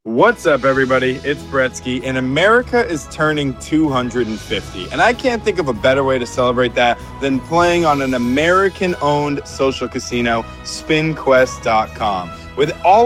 What's up, everybody? It's Bretsky, and America is turning 250. And I can't think of a better way to celebrate that than playing on an American-owned social casino, SpinQuest.com. With all